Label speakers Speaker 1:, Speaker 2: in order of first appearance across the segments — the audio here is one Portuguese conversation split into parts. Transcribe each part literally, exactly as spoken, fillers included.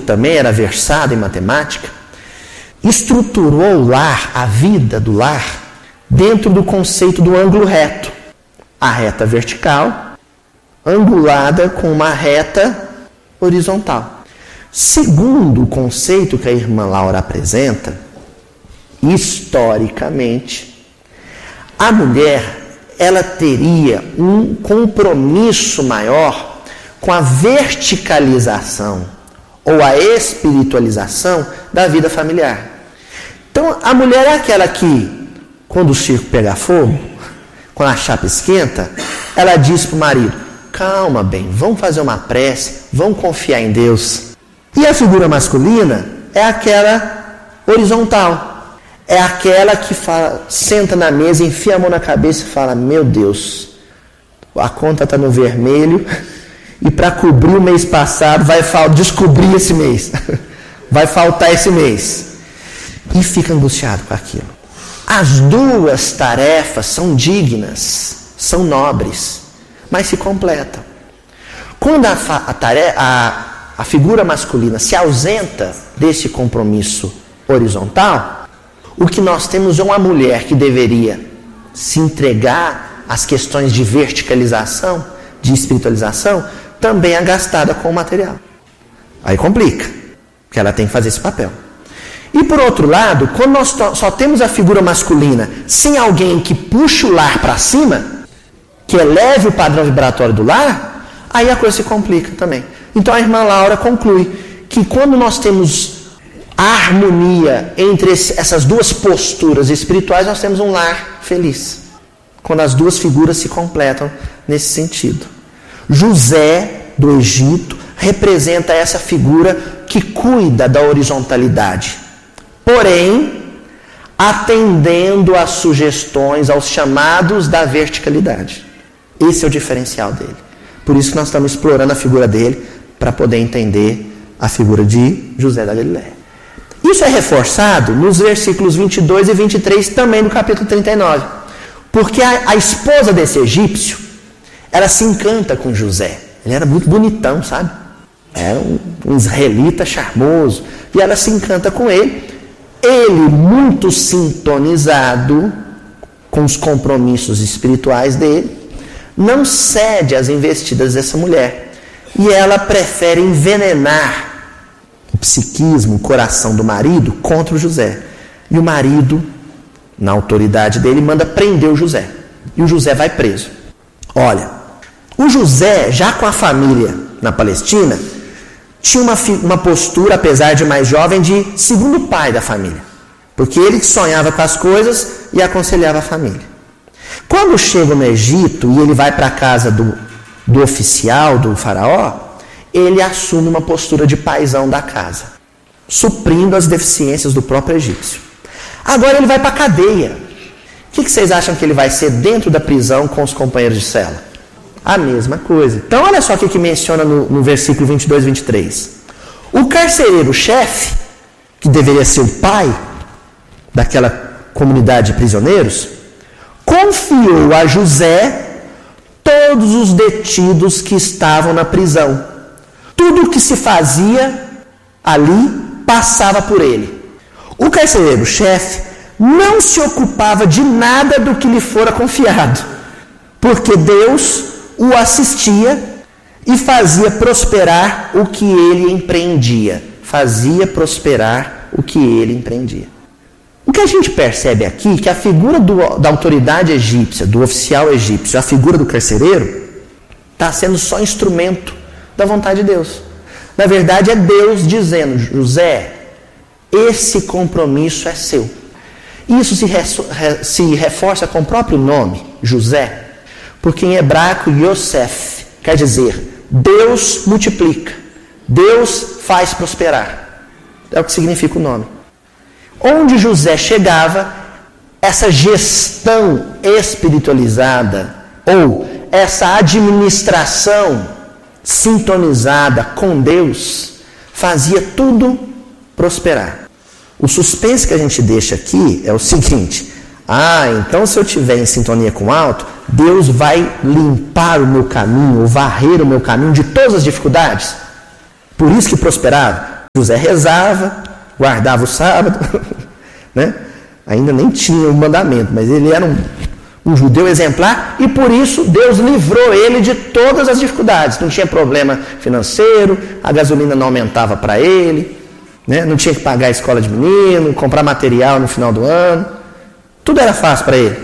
Speaker 1: também era versado em matemática, estruturou o lar, a vida do lar, dentro do conceito do ângulo reto. A reta vertical, angulada com uma reta horizontal. Segundo o conceito que a irmã Laura apresenta, historicamente, a mulher ela teria um compromisso maior com a verticalização ou a espiritualização da vida familiar. Então, a mulher é aquela que, quando o circo pegar fogo, quando a chapa esquenta, ela diz para o marido: calma, bem, vamos fazer uma prece, vamos confiar em Deus. E a figura masculina é aquela horizontal. É aquela que fala, senta na mesa, enfia a mão na cabeça e fala: meu Deus, a conta está no vermelho e para cobrir o mês passado vai descobrir esse mês. Vai faltar esse mês. E fica angustiado com aquilo. As duas tarefas são dignas, são nobres, mas se completam. Quando a, a, tarefa, a, a figura masculina se ausenta desse compromisso horizontal, o que nós temos é uma mulher que deveria se entregar às questões de verticalização, de espiritualização, também agastada com o material. Aí complica, porque ela tem que fazer esse papel. E por outro lado, quando nós só temos a figura masculina sem alguém que puxe o lar para cima, que eleve o padrão vibratório do lar, aí a coisa se complica também. Então a irmã Laura conclui que quando nós temos a harmonia entre esse, essas duas posturas espirituais, nós temos um lar feliz. Quando as duas figuras se completam nesse sentido. José, do Egito, representa essa figura que cuida da horizontalidade, porém, atendendo às sugestões, aos chamados da verticalidade. Esse é o diferencial dele. Por isso que nós estamos explorando a figura dele, para poder entender a figura de José da Galileia. Isso é reforçado nos versículos vinte e dois e vinte e três, também no capítulo trinta e nove. Porque a, a esposa desse egípcio, ela se encanta com José. Ele era muito bonitão, sabe? Era um, um israelita charmoso. E ela se encanta com ele. Ele, muito sintonizado com os compromissos espirituais dele, não cede às investidas dessa mulher. E ela prefere envenenar o psiquismo, o coração do marido contra o José. E o marido, na autoridade dele, manda prender o José. E o José vai preso. Olha, o José, já com a família na Palestina, tinha uma, uma postura, apesar de mais jovem, de segundo pai da família. Porque ele sonhava com as coisas e aconselhava a família. Quando chega no Egito e ele vai para a casa do, do oficial, do faraó, ele assume uma postura de paizão da casa, suprindo as deficiências do próprio egípcio. Agora ele vai para a cadeia. O que, que vocês acham que ele vai ser dentro da prisão com os companheiros de cela? A mesma coisa. Então olha só o que, que menciona no, no versículo vinte e dois e vinte e três. O carcereiro-chefe, que deveria ser o pai daquela comunidade de prisioneiros, confiou a José todos os detidos que estavam na prisão. Tudo o que se fazia ali passava por ele. O carcereiro-chefe não se ocupava de nada do que lhe fora confiado, porque Deus o assistia e fazia prosperar o que ele empreendia. Fazia prosperar o que ele empreendia. O que a gente percebe aqui é que a figura do, da autoridade egípcia, do oficial egípcio, a figura do carcereiro, está sendo só instrumento da vontade de Deus. Na verdade, é Deus dizendo: José, esse compromisso é seu. Isso se, re, se reforça com o próprio nome, José, porque em hebraico, Yosef, quer dizer, Deus multiplica, Deus faz prosperar. É o que significa o nome. Onde José chegava, essa gestão espiritualizada, ou essa administração sintonizada com Deus, fazia tudo prosperar. O suspense que a gente deixa aqui é o seguinte: ah, então se eu estiver em sintonia com o alto, Deus vai limpar o meu caminho, ou varrer o meu caminho de todas as dificuldades. Por isso que prosperava? José rezava, guardava o sábado, né? Ainda nem tinha o mandamento, mas ele era um, um judeu exemplar e por isso Deus livrou ele de todas as dificuldades. Não tinha problema financeiro, a gasolina não aumentava para ele, né? Não tinha que pagar a escola de menino, comprar material no final do ano. Tudo era fácil para ele.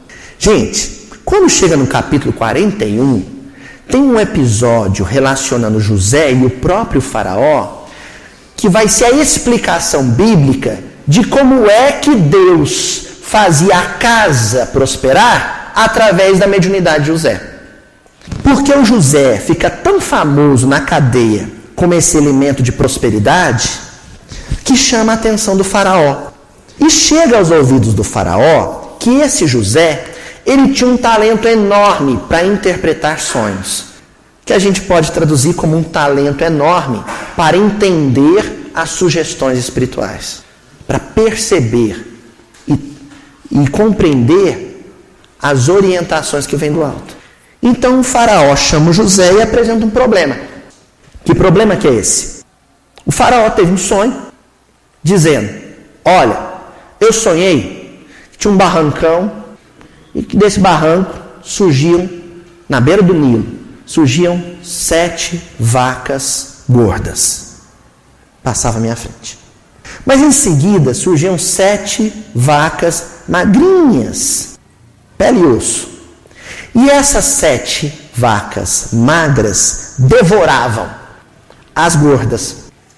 Speaker 1: Gente, quando chega no capítulo quarenta e um, tem um episódio relacionando José e o próprio faraó, que vai ser a explicação bíblica de como é que Deus fazia a casa prosperar através da mediunidade de José. Porque o José fica tão famoso na cadeia como esse elemento de prosperidade, que chama a atenção do faraó. E chega aos ouvidos do faraó que esse José, ele tinha um talento enorme para interpretar sonhos, que a gente pode traduzir como um talento enorme para entender as sugestões espirituais, para perceber e, e compreender as orientações que vêm do alto. Então o faraó chama o José e apresenta um problema. Que problema que é esse? O faraó teve um sonho dizendo: olha, eu sonhei que tinha um barrancão e que desse barranco surgiam, na beira do Nilo, surgiam sete vacas gordas. Passava à minha frente. Mas em seguida surgiam sete vacas magrinhas, pele e osso. E essas sete vacas magras devoravam as gordas.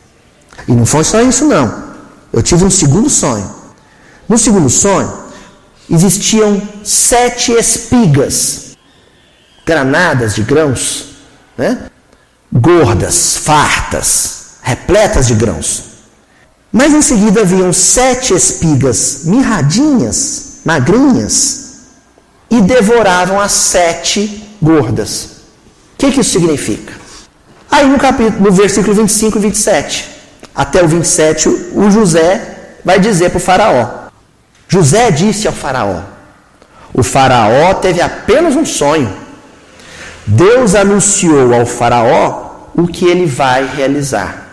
Speaker 1: E não foi só isso não. Eu tive um segundo sonho. No segundo sonho, existiam sete espigas, granadas de grãos, né? Gordas, fartas, repletas de grãos. Mas em seguida haviam sete espigas mirradinhas, magrinhas, e devoravam as sete gordas. O que, que isso significa? Aí no capítulo, no versículo vinte e cinco e vinte e sete, até o vinte e sete, o José vai dizer para o faraó. José disse ao faraó. O faraó teve apenas um sonho. Deus anunciou ao faraó o que ele vai realizar.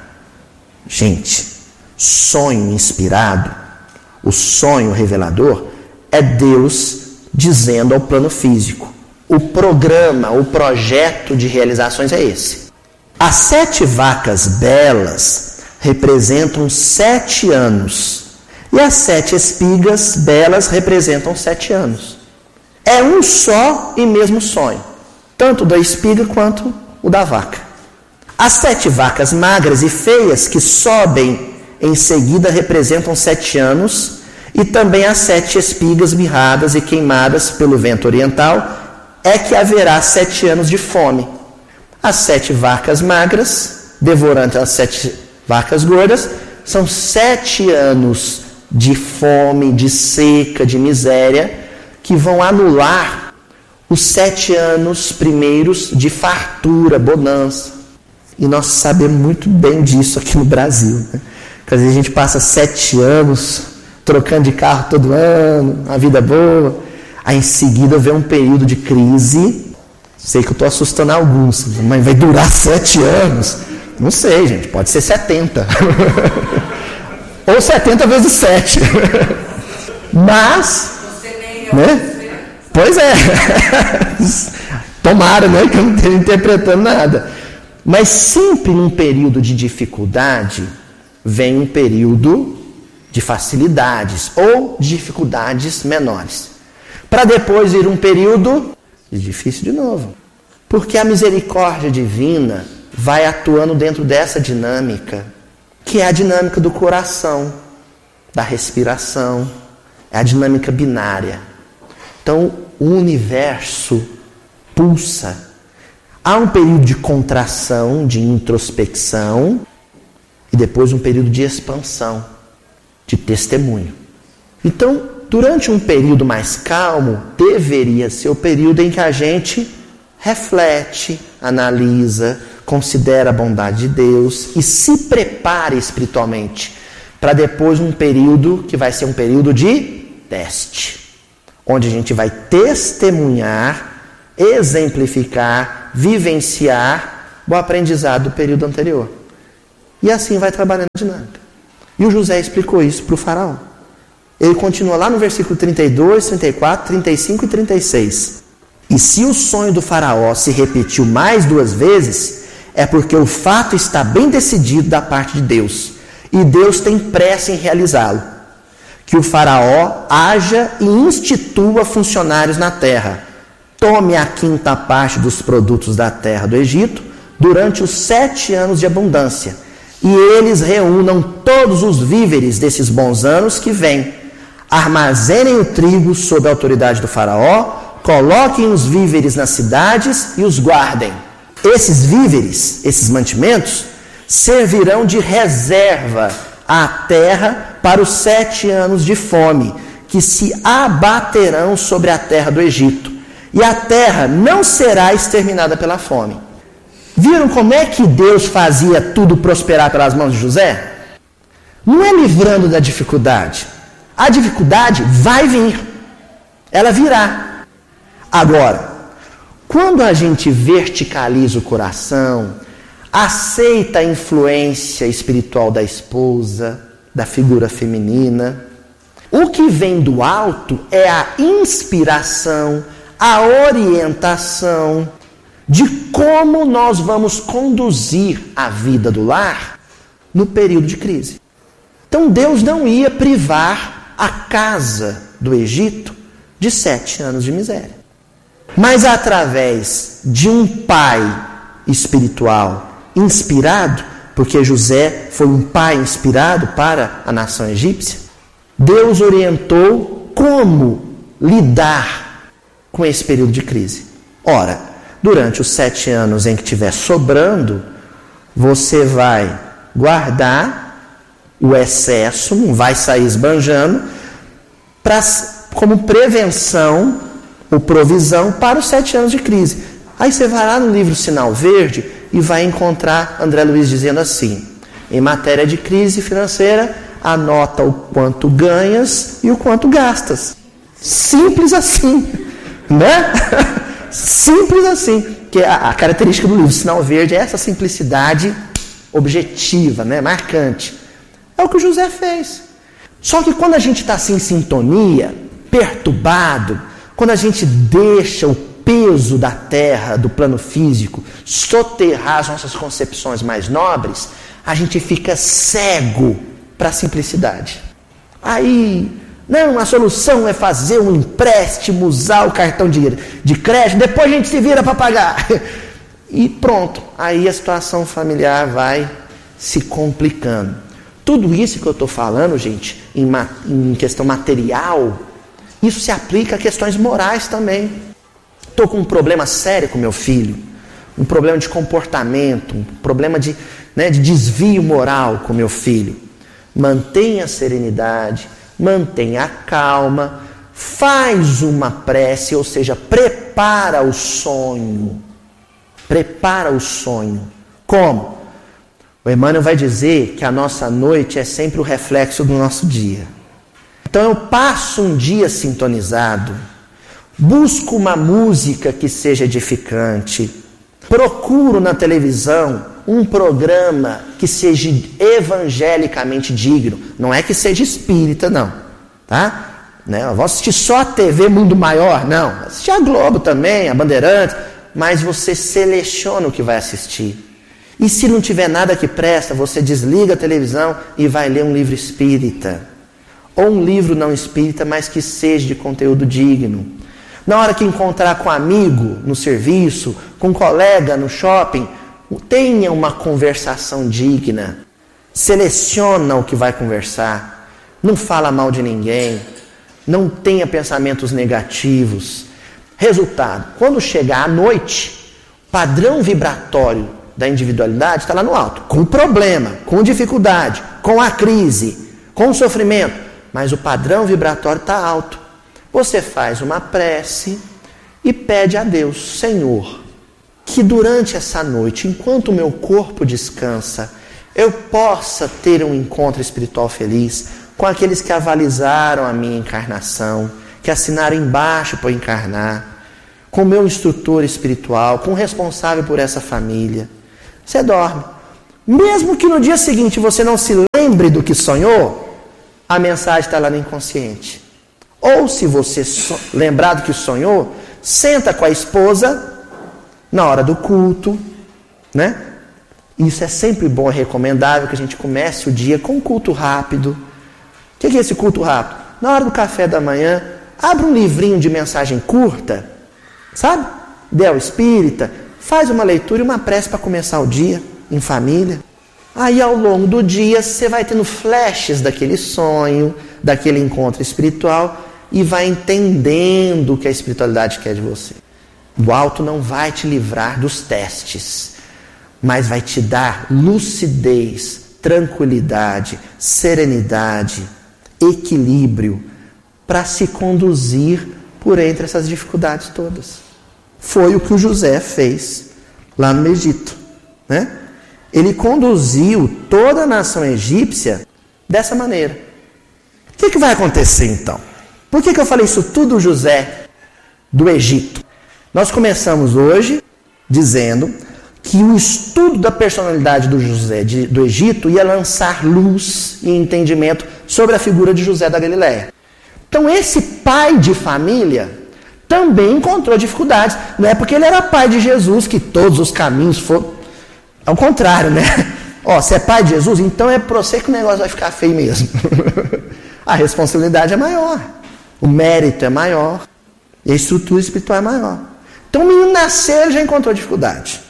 Speaker 1: Gente, sonho inspirado, o sonho revelador, é Deus dizendo ao plano físico. O programa, o projeto de realizações é esse. As sete vacas belas representam sete anos. E as sete espigas belas representam sete anos. É um só e mesmo sonho. Tanto da espiga quanto o da vaca. As sete vacas magras e feias que sobem em seguida representam sete anos. E também as sete espigas mirradas e queimadas pelo vento oriental é que haverá sete anos de fome. As sete vacas magras, devorando as sete vacas gordas, são sete anos de fome, de seca, de miséria, que vão anular os sete anos primeiros de fartura, bonança. E nós sabemos muito bem disso aqui no Brasil, né? Porque às vezes a gente passa sete anos trocando de carro todo ano, a vida boa, aí em seguida vem um período de crise. Sei que eu estou assustando alguns, mas vai durar sete anos? Não sei, gente, pode ser setenta. Ou setenta vezes sete. Mas, né? Pois é. Tomara, né, que eu não esteja interpretando nada. Mas sempre num período de dificuldade, vem um período de facilidades ou dificuldades menores. Para depois vir um período de difícil de novo. Porque a misericórdia divina vai atuando dentro dessa dinâmica, que é a dinâmica do coração, da respiração, é a dinâmica binária. Então, o universo pulsa. Há um período de contração, de introspecção, e depois um período de expansão, de testemunho. Então, durante um período mais calmo, deveria ser o período em que a gente reflete, analisa, considera a bondade de Deus e se prepara espiritualmente para depois um período que vai ser um período de teste, onde a gente vai testemunhar, exemplificar, vivenciar o aprendizado do período anterior. E assim vai trabalhando a dinâmica. E o José explicou isso para o faraó. Ele continua lá no versículo trinta e dois, trinta e quatro, trinta e cinco e trinta e seis. E se o sonho do faraó se repetiu mais duas vezes, é porque o fato está bem decidido da parte de Deus. E Deus tem pressa em realizá-lo. Que o faraó haja e institua funcionários na terra. Tome a quinta parte dos produtos da terra do Egito durante os sete anos de abundância. E eles reúnam todos os víveres desses bons anos que vêm. Armazenem o trigo sob a autoridade do faraó, coloquem os víveres nas cidades e os guardem. Esses víveres, esses mantimentos, servirão de reserva à terra para os sete anos de fome, que se abaterão sobre a terra do Egito. E a terra não será exterminada pela fome. Viram como é que Deus fazia tudo prosperar pelas mãos de José? Não é livrando da dificuldade. A dificuldade vai vir. Ela virá. Agora, quando a gente verticaliza o coração, aceita a influência espiritual da esposa, da figura feminina, o que vem do alto é a inspiração, a orientação de como nós vamos conduzir a vida do lar no período de crise. Então Deus não ia privar a casa do Egito de sete anos de miséria. Mas através de um pai espiritual inspirado, porque José foi um pai inspirado para a nação egípcia, Deus orientou como lidar com esse período de crise. Ora, durante os sete anos em que estiver sobrando, você vai guardar o excesso, não vai sair esbanjando, pra, como prevenção ou provisão para os sete anos de crise. Aí você vai lá no livro Sinal Verde e vai encontrar André Luiz dizendo assim: em matéria de crise financeira, anota o quanto ganhas e o quanto gastas. Simples assim, né? Simples assim. Que a, a característica do livro Sinal Verde é essa simplicidade objetiva, né? Marcante. É o que o José fez. Só que quando a gente está assim em sintonia, perturbado, quando a gente deixa o peso da terra, do plano físico, soterrar as nossas concepções mais nobres, a gente fica cego para a simplicidade. Aí, não, a solução é fazer um empréstimo, usar o cartão de, de crédito, depois a gente se vira para pagar. E pronto, aí a situação familiar vai se complicando. Tudo isso que eu estou falando, gente, em, em questão material, isso se aplica a questões morais também. Estou com um problema sério com meu filho, um problema de comportamento, um problema de, né, de desvio moral com meu filho. Mantenha a serenidade, mantenha a calma, faz uma prece, ou seja, prepara o sonho. Prepara o sonho. Como? O Emmanuel vai dizer que a nossa noite é sempre o reflexo do nosso dia. Então eu passo um dia sintonizado, busco uma música que seja edificante, procuro na televisão um programa que seja evangelicamente digno. Não é que seja espírita, não. Tá? Né? Eu vou assistir só a T V Mundo Maior? Não. Assistir a Globo também, a Bandeirantes, mas você seleciona o que vai assistir. E se não tiver nada que presta, você desliga a televisão e vai ler um livro espírita. Ou um livro não espírita, mas que seja de conteúdo digno. Na hora que encontrar com um amigo no serviço, com um colega no shopping, tenha uma conversação digna. Seleciona o que vai conversar. Não fala mal de ninguém. Não tenha pensamentos negativos. Resultado, quando chegar à noite, o padrão vibratório da individualidade está lá no alto, com problema, com dificuldade, com a crise, com o sofrimento, mas o padrão vibratório está alto. Você faz uma prece e pede a Deus: Senhor, que durante essa noite, enquanto o meu corpo descansa, eu possa ter um encontro espiritual feliz com aqueles que avalizaram a minha encarnação, que assinaram embaixo para eu encarnar, com o meu instrutor espiritual, com o responsável por essa família. Você dorme. Mesmo que no dia seguinte você não se lembre do que sonhou, a mensagem está lá no inconsciente. Ou se você so- lembrar do que sonhou, senta com a esposa na hora do culto, né? Isso é sempre bom, é recomendável que a gente comece o dia com um culto rápido. O que é esse culto rápido? Na hora do café da manhã, abre um livrinho de mensagem curta, sabe? Del Espírita, faz uma leitura e uma prece para começar o dia em família. Aí ao longo do dia você vai tendo flashes daquele sonho, daquele encontro espiritual e vai entendendo o que a espiritualidade quer de você. O alto não vai te livrar dos testes, mas vai te dar lucidez, tranquilidade, serenidade, equilíbrio para se conduzir por entre essas dificuldades todas. Foi o que o José fez lá no Egito, né? Ele conduziu toda a nação egípcia dessa maneira. O que, que vai acontecer então? Por que, que eu falei isso tudo, José, do Egito? Nós começamos hoje dizendo que o estudo da personalidade do José de, do Egito ia lançar luz e entendimento sobre a figura de José da Galileia. Então esse pai de família também encontrou dificuldades. Não é porque ele era pai de Jesus que todos os caminhos foram... Ao contrário, né? Ó, se é pai de Jesus, então é para você que o negócio vai ficar feio mesmo. A responsabilidade é maior, o mérito é maior, e a estrutura espiritual é maior. Então o menino nasceu, ele já encontrou dificuldade.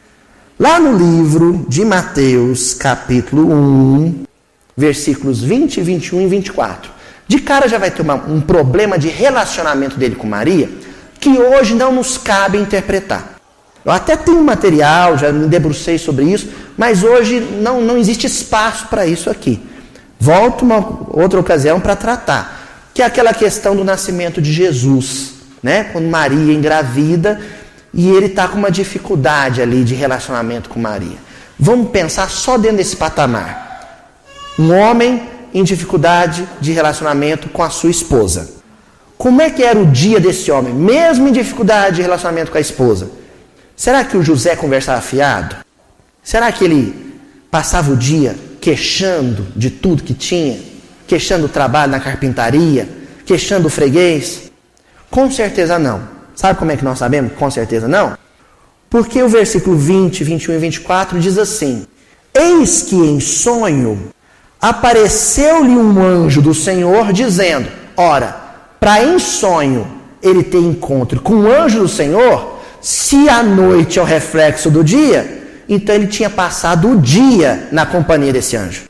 Speaker 1: Lá no livro de Mateus, capítulo um, versículos vinte, vinte e um e vinte e quatro. De cara já vai ter uma, um problema de relacionamento dele com Maria, que hoje não nos cabe interpretar. Eu até tenho material, já me debrucei sobre isso, mas hoje não, não existe espaço para isso aqui. Volto uma outra ocasião para tratar, que é aquela questão do nascimento de Jesus, né? Quando Maria engravida e ele está com uma dificuldade ali de relacionamento com Maria. Vamos pensar só dentro desse patamar. Um homem em dificuldade de relacionamento com a sua esposa. Como é que era o dia desse homem, mesmo em dificuldade de relacionamento com a esposa? Será que o José conversava fiado? Será que ele passava o dia queixando de tudo que tinha? Queixando o trabalho na carpintaria? Queixando o freguês? Com certeza não. Sabe como é que nós sabemos? Com certeza não. Porque o versículo vinte, vinte e um e vinte e quatro diz assim: Eis que em sonho apareceu-lhe um anjo do Senhor dizendo... Ora, para em sonho ele ter encontro com o anjo do Senhor... Se a noite é o reflexo do dia, então ele tinha passado o dia na companhia desse anjo.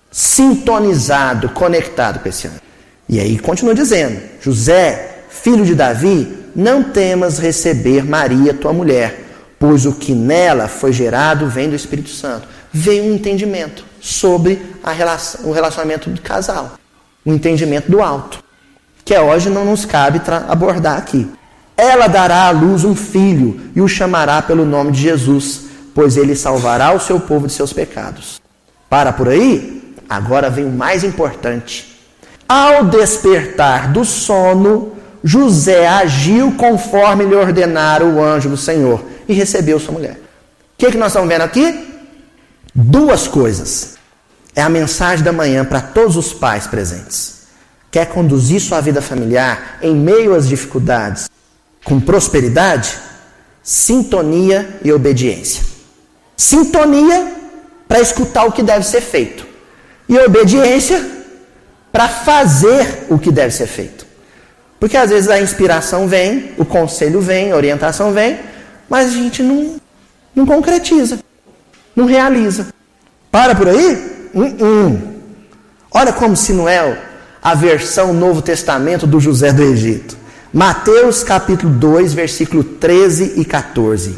Speaker 1: Sintonizado, conectado com esse anjo. E aí continua dizendo: José, filho de Davi, não temas receber Maria, tua mulher, pois o que nela foi gerado vem do Espírito Santo. Veio um entendimento sobre a relação, o relacionamento do casal. Um entendimento do alto. Que hoje não nos cabe abordar aqui. Ela dará à luz um filho e o chamará pelo nome de Jesus, pois ele salvará o seu povo de seus pecados. Para por aí? Agora vem o mais importante. Ao despertar do sono, José agiu conforme lhe ordenara o anjo do Senhor e recebeu sua mulher. O que, é que nós estamos vendo aqui? Duas coisas. É a mensagem da manhã para todos os pais presentes. Quer conduzir sua vida familiar em meio às dificuldades, com prosperidade? Sintonia e obediência. Sintonia para escutar o que deve ser feito. E obediência para fazer o que deve ser feito. Porque às vezes a inspiração vem, o conselho vem, a orientação vem, mas a gente não, não concretiza, não realiza. Para por aí? Hum, hum. Olha como se não é a versão Novo Testamento do José do Egito. Mateus capítulo dois, versículo treze e quatorze.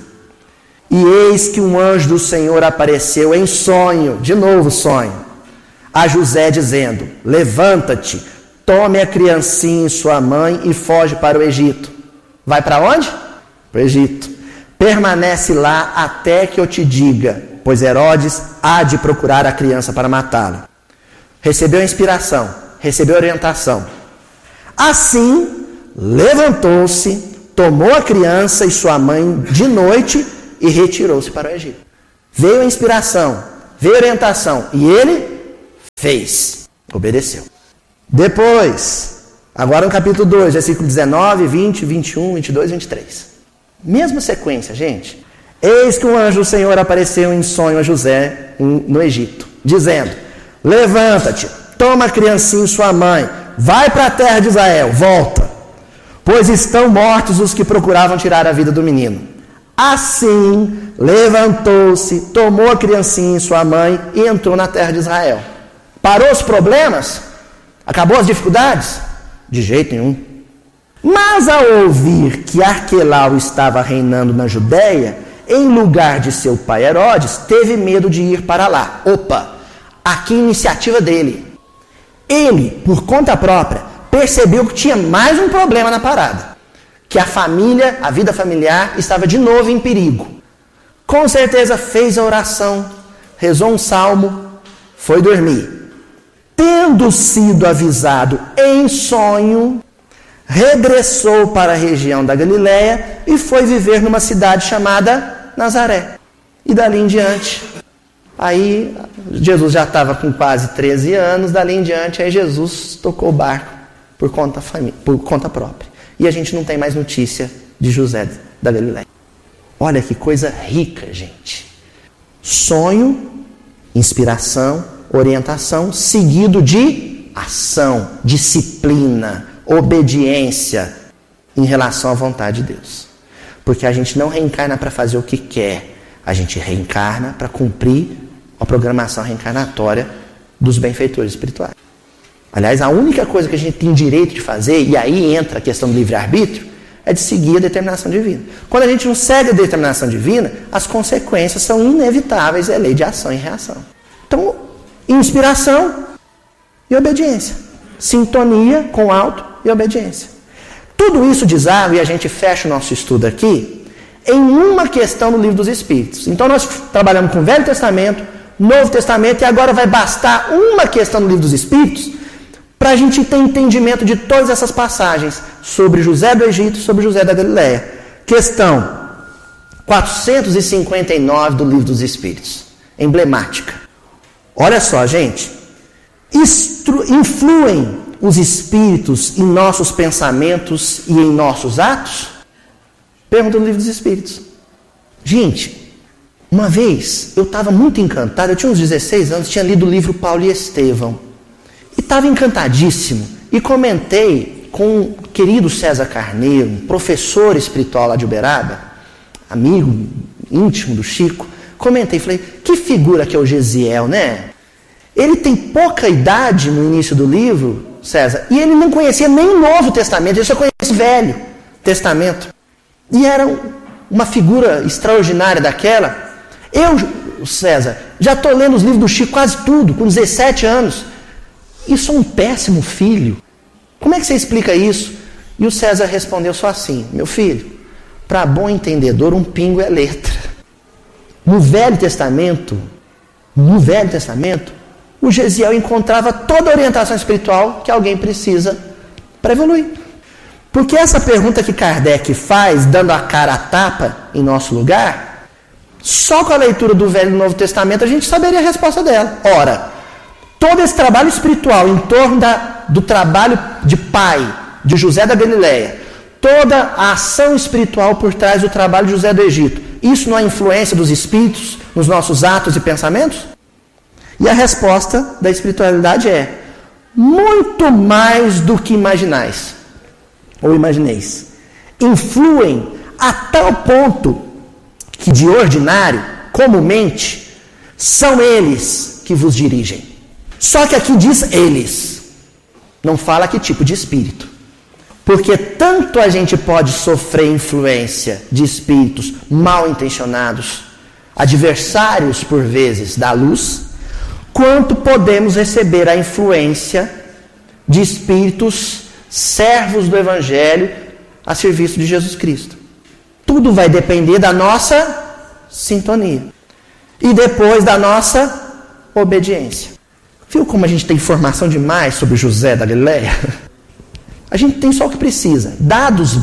Speaker 1: E eis que um anjo do Senhor apareceu em sonho, de novo sonho, a José dizendo: levanta-te, tome a criancinha e sua mãe e foge para o Egito. Vai para onde? Para o Egito. Permanece lá até que eu te diga, pois Herodes há de procurar a criança para matá-la. Recebeu a inspiração, recebeu a orientação. Assim, levantou-se, tomou a criança e sua mãe de noite e retirou-se para o Egito. Veio a inspiração, veio orientação e ele fez, obedeceu. Depois, agora no capítulo dois, versículo dezenove, vinte, vinte e um, vinte e dois, vinte e três. Mesma sequência, gente. Eis que um anjo do Senhor apareceu em sonho a José no Egito, dizendo: levanta-te, toma a criancinha e sua mãe, vai para a terra de Israel, volta, pois estão mortos os que procuravam tirar a vida do menino. Assim, levantou-se, tomou a criancinha e sua mãe e entrou na terra de Israel. Parou os problemas? Acabou as dificuldades? De jeito nenhum. Mas ao ouvir que Arquelau estava reinando na Judéia, em lugar de seu pai Herodes, teve medo de ir para lá. Opa, aqui iniciativa dele. Ele, por conta própria, percebeu que tinha mais um problema na parada. Que a família, a vida familiar, estava de novo em perigo. Com certeza fez a oração, rezou um salmo, foi dormir. Tendo sido avisado em sonho, regressou para a região da Galiléia e foi viver numa cidade chamada Nazaré. E dali em diante, aí Jesus já estava com quase treze anos, dali em diante, aí Jesus tocou o barco por conta, família, por conta própria. E a gente não tem mais notícia de José da Galiléia. Olha que coisa rica, gente. Sonho, inspiração, orientação, seguido de ação, disciplina, obediência em relação à vontade de Deus. Porque a gente não reencarna para fazer o que quer, a gente reencarna para cumprir a programação reencarnatória dos benfeitores espirituais. Aliás, a única coisa que a gente tem direito de fazer, e aí entra a questão do livre-arbítrio, é de seguir a determinação divina. Quando a gente não segue a determinação divina, as consequências são inevitáveis, é lei de ação e reação. Então, inspiração e obediência. Sintonia com o alto e obediência. Tudo isso desarma, e a gente fecha o nosso estudo aqui, em uma questão do Livro dos Espíritos. Então nós trabalhamos com o Velho Testamento, Novo Testamento, e agora vai bastar uma questão do Livro dos Espíritos para a gente ter entendimento de todas essas passagens sobre José do Egito e sobre José da Galiléia. Questão quatrocentos e cinquenta e nove do Livro dos Espíritos. Emblemática. Olha só, gente. Instru- influem os espíritos em nossos pensamentos e em nossos atos? Pergunta do Livro dos Espíritos. Gente, uma vez eu estava muito encantado, eu tinha uns dezesseis anos, tinha lido o livro Paulo e Estevão. E estava encantadíssimo. E comentei com o querido César Carneiro, um professor espiritual lá de Uberaba, amigo íntimo do Chico. Comentei, falei, que figura que é o Gesiel, né? Ele tem pouca idade no início do livro, César, e ele não conhecia nem o Novo Testamento, ele só conhecia o Velho Testamento. E era uma figura extraordinária daquela. Eu, César, já estou lendo os livros do Chico quase tudo, com dezessete anos. E sou um péssimo filho. Como é que você explica isso? E o César respondeu só assim: meu filho, para bom entendedor, um pingo é letra. No Velho Testamento, no Velho Testamento, o Gesiel encontrava toda a orientação espiritual que alguém precisa para evoluir. Porque essa pergunta que Kardec faz, dando a cara a tapa em nosso lugar, só com a leitura do Velho e do Novo Testamento a gente saberia a resposta dela. Ora, todo esse trabalho espiritual em torno da, do trabalho de pai de José da Galiléia, toda a ação espiritual por trás do trabalho de José do Egito, isso não é influência dos espíritos nos nossos atos e pensamentos? E a resposta da espiritualidade é: muito mais do que imaginais, ou imagineis. Influem a tal ponto que, de ordinário, comumente, são eles que vos dirigem. Só que aqui diz eles, não fala que tipo de espírito. Porque tanto a gente pode sofrer influência de espíritos mal intencionados, adversários por vezes da luz, quanto podemos receber a influência de espíritos servos do Evangelho a serviço de Jesus Cristo. Tudo vai depender da nossa sintonia e depois da nossa obediência. Viu como a gente tem informação demais sobre José da Galiléia? A gente tem só o que precisa. Dados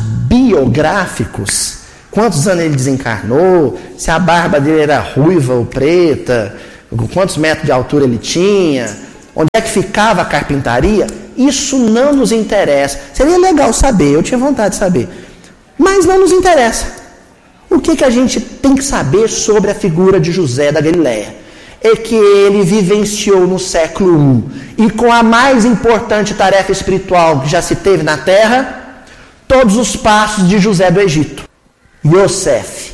Speaker 1: biográficos. Quantos anos ele desencarnou, se a barba dele era ruiva ou preta, quantos metros de altura ele tinha, onde é que ficava a carpintaria, isso não nos interessa. Seria legal saber, eu tinha vontade de saber, mas não nos interessa. O que, que a gente tem que saber sobre a figura de José da Galileia? É que ele vivenciou no século I, e com a mais importante tarefa espiritual que já se teve na terra, todos os passos de José do Egito. Yosef,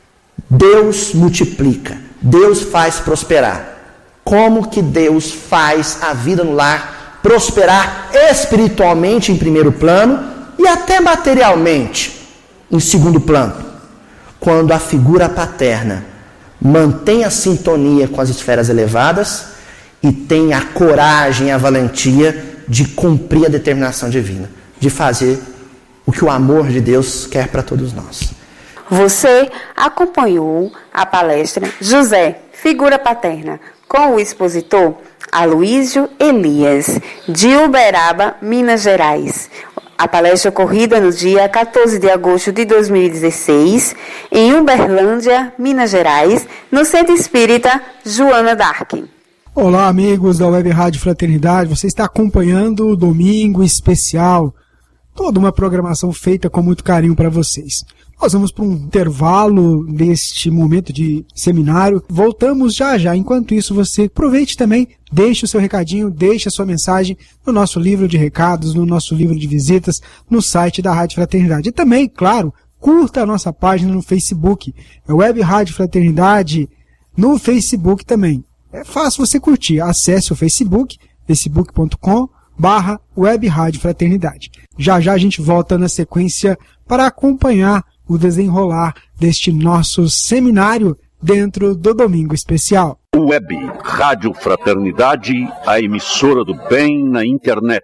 Speaker 1: Deus multiplica, Deus faz prosperar. Como que Deus faz a vida no lar prosperar espiritualmente em primeiro plano e até materialmente em segundo plano? Quando a figura paterna mantém a sintonia com as esferas elevadas e tem a coragem e a valentia de cumprir a determinação divina, de fazer o que o amor de Deus quer para todos nós.
Speaker 2: Você acompanhou a palestra José, Figura Paterna, com o expositor Aloísio Elias, de Uberaba, Minas Gerais. A palestra ocorrida no dia quatorze de agosto de dois mil e dezesseis, em Uberlândia, Minas Gerais, no Centro Espírita Joana d'Arc.
Speaker 3: Olá, amigos da Web Rádio Fraternidade. Você está acompanhando o Domingo Especial, toda uma programação feita com muito carinho para vocês. Nós vamos para um intervalo deste momento de seminário. Voltamos já já. Enquanto isso, você aproveite também, deixe o seu recadinho, deixe a sua mensagem no nosso livro de recados, no nosso livro de visitas, no site da Rádio Fraternidade. E também, claro, curta a nossa página no Facebook. É Web Rádio Fraternidade no Facebook também. É fácil você curtir. Acesse o Facebook, facebook ponto com barra Web Rádio Fraternidade. Já já a gente volta na sequência para acompanhar o desenrolar deste nosso seminário dentro do Domingo Especial.
Speaker 4: Web Rádio Fraternidade, a emissora do bem na internet.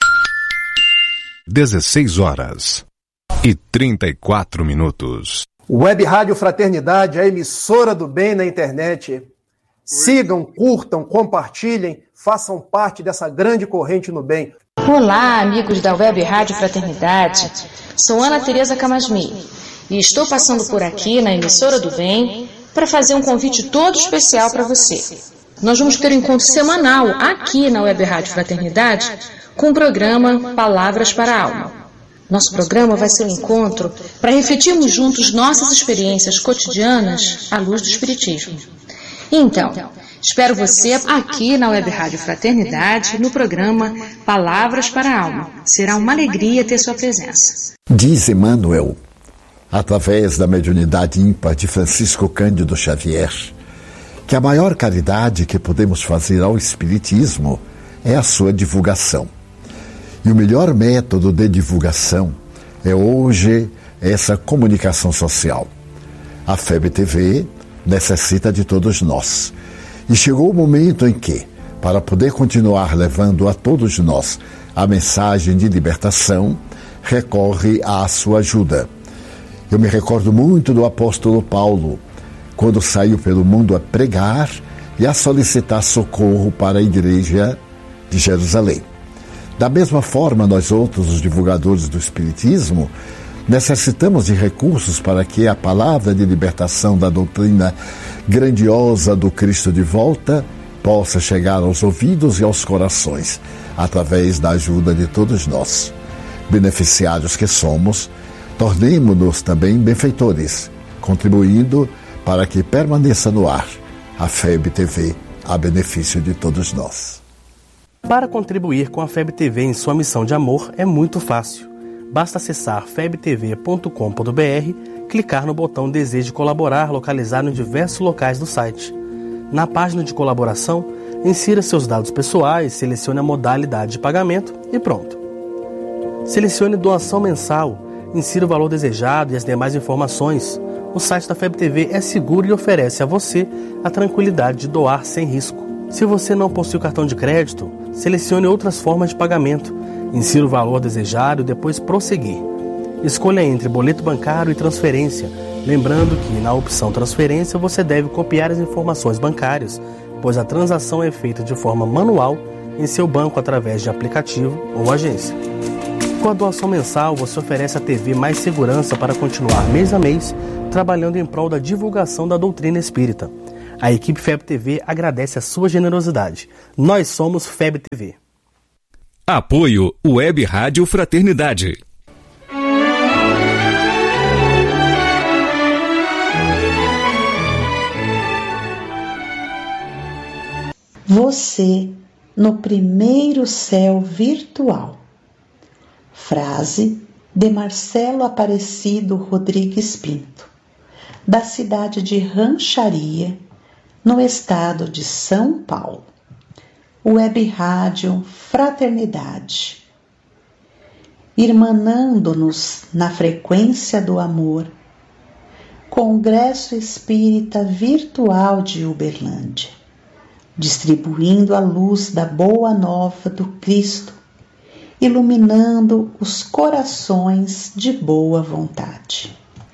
Speaker 5: dezesseis horas e trinta e quatro minutos.
Speaker 6: Web Rádio Fraternidade, a emissora do bem na internet. Sigam, curtam, compartilhem, façam parte dessa grande corrente no bem.
Speaker 7: Olá, amigos da Web Rádio Fraternidade. Sou Ana Tereza Camasmi e estou passando por aqui na emissora do bem para fazer um convite todo especial para você. Nós vamos ter um encontro semanal aqui na Web Rádio Fraternidade com o programa Palavras para a Alma. Nosso programa vai ser um encontro para refletirmos juntos nossas experiências cotidianas à luz do Espiritismo. Então, espero você aqui na Web Rádio Fraternidade no programa Palavras para a Alma. Será uma alegria ter sua presença.
Speaker 8: Diz Emmanuel, através da mediunidade ímpar de Francisco Cândido Xavier, que a maior caridade que podemos fazer ao Espiritismo é a sua divulgação. E o melhor método de divulgação é hoje essa comunicação social. A F E B T V necessita de todos nós. E chegou o momento em que, para poder continuar levando a todos nós a mensagem de libertação, recorre à sua ajuda. Eu me recordo muito do apóstolo Paulo, quando saiu pelo mundo a pregar e a solicitar socorro para a igreja de Jerusalém. Da mesma forma, nós outros, os divulgadores do Espiritismo, necessitamos de recursos para que a palavra de libertação da doutrina grandiosa do Cristo de volta possa chegar aos ouvidos e aos corações, através da ajuda de todos nós. Beneficiários que somos, tornemo-nos também benfeitores, contribuindo para que permaneça no ar a F E B T V, a benefício de todos nós.
Speaker 9: Para contribuir com a F E B T V em sua missão de amor é muito fácil. Basta acessar f e b t v ponto com ponto b r, clicar no botão Deseje colaborar localizado em diversos locais do site. Na página de colaboração, insira seus dados pessoais, selecione a modalidade de pagamento e pronto. Selecione doação mensal, insira o valor desejado e as demais informações. O site da F E B T V é seguro e oferece a você a tranquilidade de doar sem risco. Se você não possui cartão de crédito, selecione outras formas de pagamento. Insira o valor desejado e depois prosseguir. Escolha entre boleto bancário e transferência, lembrando que na opção transferência você deve copiar as informações bancárias, pois a transação é feita de forma manual em seu banco através de aplicativo ou agência. Com a doação mensal, você oferece à T V mais segurança para continuar mês a mês trabalhando em prol da divulgação da doutrina espírita. A equipe F E B T V agradece a sua generosidade. Nós somos F E B T V.
Speaker 5: Apoio Web Rádio Fraternidade.
Speaker 10: Você no primeiro céu virtual. Frase de Marcelo Aparecido Rodrigues Pinto, da cidade de Rancharia, no estado de São Paulo. Web Rádio Fraternidade. Irmanando-nos na frequência do amor. Congresso Espírita Virtual de Uberlândia, distribuindo a luz da boa nova do Cristo, iluminando os corações de boa vontade.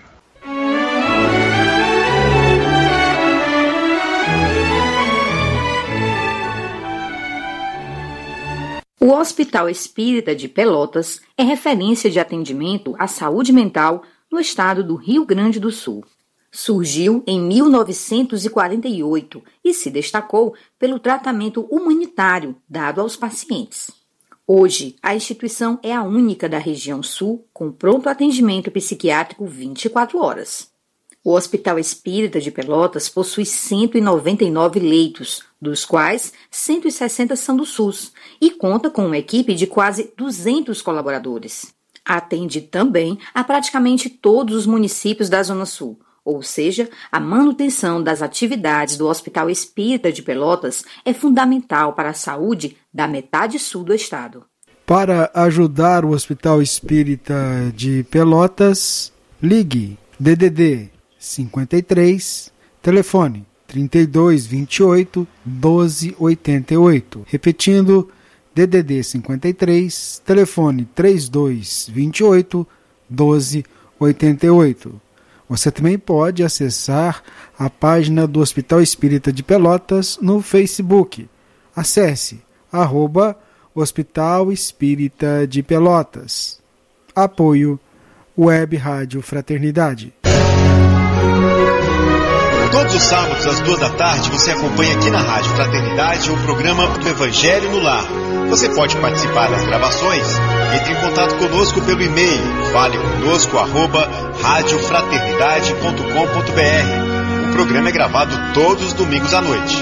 Speaker 11: O Hospital Espírita de Pelotas é referência de atendimento à saúde mental no estado do Rio Grande do Sul. Surgiu em mil novecentos e quarenta e oito e se destacou pelo tratamento humanitário dado aos pacientes. Hoje, a instituição é a única da região sul com pronto atendimento psiquiátrico vinte e quatro horas. O Hospital Espírita de Pelotas possui cento e noventa e nove leitos, dos quais cento e sessenta são do SUS, e conta com uma equipe de quase duzentos colaboradores. Atende também a praticamente todos os municípios da Zona Sul, ou seja, a manutenção das atividades do Hospital Espírita de Pelotas é fundamental para a saúde da metade sul do estado.
Speaker 3: Para ajudar o Hospital Espírita de Pelotas, ligue D D D cinquenta e três, telefone trinta e dois, vinte e oito, doze, oitenta e oito. Repetindo, D D D cinquenta e três, telefone trinta e dois, vinte e oito, doze, oitenta e oito. Você também pode acessar a página do Hospital Espírita de Pelotas no Facebook. Acesse arroba Hospital Espírita de Pelotas. Apoio Web Rádio Fraternidade.
Speaker 12: Todos os sábados, às duas da tarde, você acompanha aqui na Rádio Fraternidade o programa do Evangelho no Lar. Você pode participar das gravações. Entre em contato conosco pelo e-mail fale conosco arroba rádio fraternidade ponto com ponto b r. O programa é gravado todos os domingos à noite.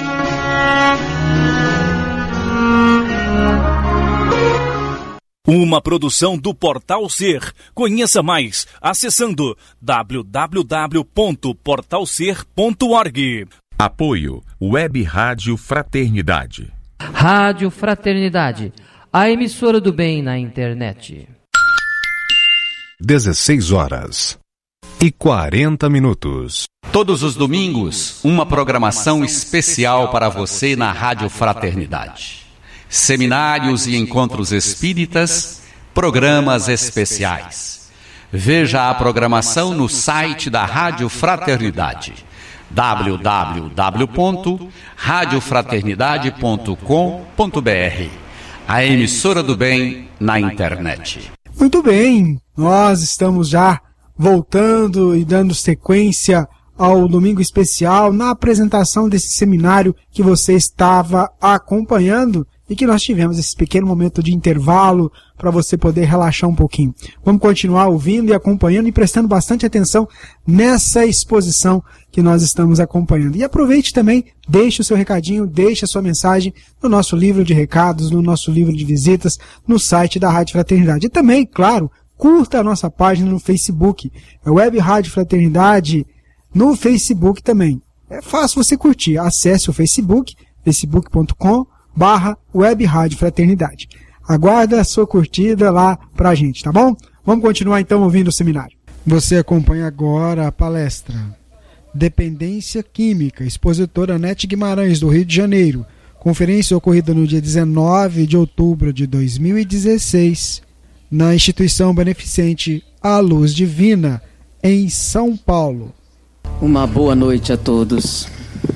Speaker 13: Uma produção do Portal Ser. Conheça mais acessando w w w ponto portal ser ponto org.
Speaker 5: Apoio Web Rádio Fraternidade.
Speaker 14: Rádio Fraternidade, a emissora do bem na internet.
Speaker 5: dezesseis horas e quarenta minutos.
Speaker 15: Todos os domingos, uma programação especial para você na Rádio Fraternidade. Seminários e encontros espíritas, programas especiais. Veja a programação no site da Rádio Fraternidade, w w w ponto rádio fraternidade ponto com ponto b r, a emissora do bem na internet.
Speaker 3: Muito bem, nós estamos já voltando e dando sequência ao Domingo Especial na apresentação desse seminário que você estava acompanhando e que nós tivemos esse pequeno momento de intervalo para você poder relaxar um pouquinho. Vamos continuar ouvindo e acompanhando e prestando bastante atenção nessa exposição que nós estamos acompanhando. E aproveite também, deixe o seu recadinho, deixe a sua mensagem no nosso livro de recados, no nosso livro de visitas, no site da Rádio Fraternidade. E também, claro, curta a nossa página no Facebook, é Web Rádio Fraternidade, no Facebook também. É fácil você curtir, acesse o Facebook, facebook ponto com barra Web Rádio Fraternidade. Aguarda a sua curtida lá pra gente, tá bom? Vamos continuar então ouvindo o seminário. Você acompanha agora a palestra Dependência Química, expositora Nete Guimarães, do Rio de Janeiro. Conferência ocorrida no dia dezenove de outubro de dois mil e dezesseis, na instituição beneficente A Luz Divina, em São Paulo.
Speaker 16: Uma boa noite a todos.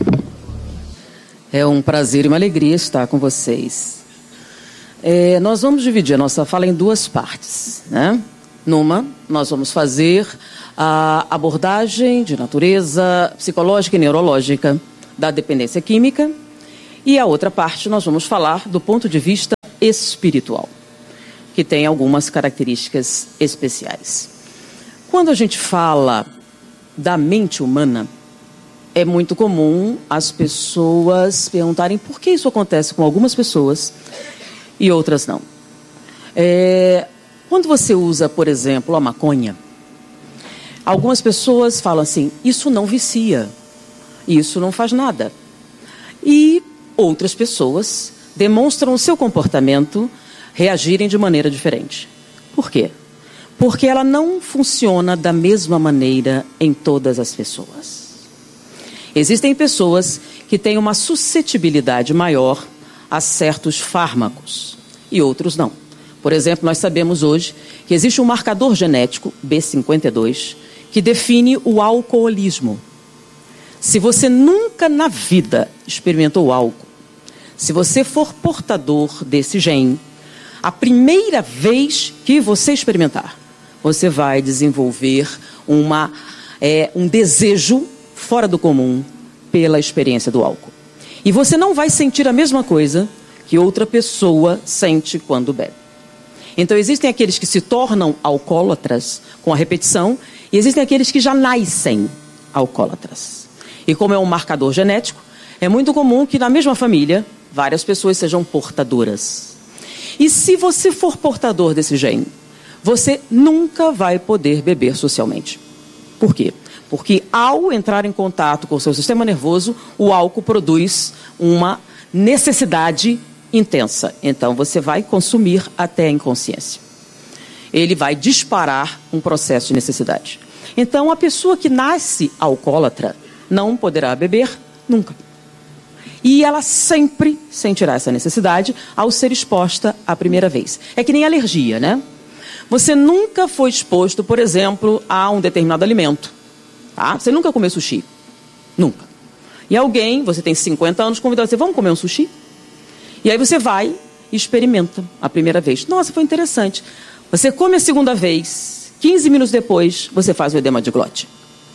Speaker 16: É um prazer e uma alegria estar com vocês. É, nós vamos dividir a nossa fala em duas partes, né? Numa, nós vamos fazer a abordagem de natureza psicológica e neurológica da dependência química. E a outra parte nós vamos falar do ponto de vista espiritual, que tem algumas características especiais. Quando a gente fala da mente humana, é muito comum as pessoas perguntarem por que isso acontece com algumas pessoas e outras não. É, quando você usa, por exemplo, a maconha, algumas pessoas falam assim, isso não vicia, isso não faz nada. E outras pessoas demonstram o seu comportamento reagirem de maneira diferente. Por quê? Porque ela não funciona da mesma maneira em todas as pessoas. Existem pessoas que têm uma suscetibilidade maior a certos fármacos e outros não. Por exemplo, nós sabemos hoje que existe um marcador genético, B cinquenta e dois, que define o alcoolismo. Se você nunca na vida experimentou álcool, se você for portador desse gene, a primeira vez que você experimentar, você vai desenvolver uma, é, um desejo fora do comum pela experiência do álcool. E você não vai sentir a mesma coisa que outra pessoa sente quando bebe. Então existem aqueles que se tornam alcoólatras com a repetição e existem aqueles que já nascem alcoólatras. E como é um marcador genético, é muito comum que na mesma família várias pessoas sejam portadoras. E se você for portador desse gene, você nunca vai poder beber socialmente. Por quê? Porque ao entrar em contato com o seu sistema nervoso, o álcool produz uma necessidade intensa. Então você vai consumir até a inconsciência. Ele vai disparar um processo de necessidade. Então a pessoa que nasce alcoólatra não poderá beber nunca. E ela sempre sentirá essa necessidade ao ser exposta a primeira vez. É que nem alergia, né? Você nunca foi exposto, por exemplo, a um determinado alimento. Tá? Você nunca comeu sushi. Nunca. E alguém, você tem cinquenta anos, convida você, vamos comer um sushi? E aí você vai e experimenta a primeira vez. Nossa, foi interessante. Você come a segunda vez, quinze minutos depois, você faz o edema de glote.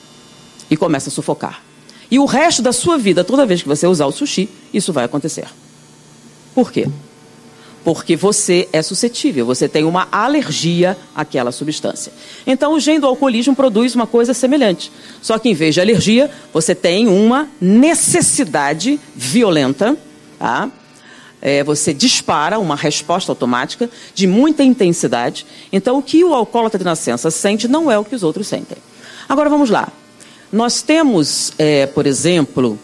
Speaker 16: E começa a sufocar. E o resto da sua vida, toda vez que você usar o sushi, isso vai acontecer. Por quê? Porque você é suscetível, você tem uma alergia àquela substância. Então, o gene do alcoolismo produz uma coisa semelhante. Só que, em vez de alergia, você tem uma necessidade violenta, tá? É, você dispara uma resposta automática de muita intensidade. Então, o que o alcoólatra de nascença sente não é o que os outros sentem. Agora, vamos lá. Nós temos, é, por exemplo,